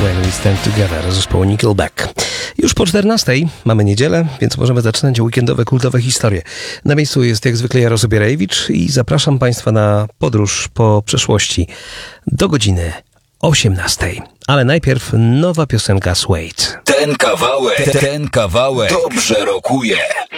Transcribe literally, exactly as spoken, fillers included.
When We Stand Together zespołu Nickelback. Już po czternastej mamy niedzielę, więc możemy zaczynać weekendowe, kultowe historie. Na miejscu jest jak zwykle Jarosław Bierajewicz i zapraszam Państwa na podróż po przeszłości do godziny osiemnastej. Ale najpierw nowa piosenka Suede. Ten kawałek, ten kawałek dobrze rokuje.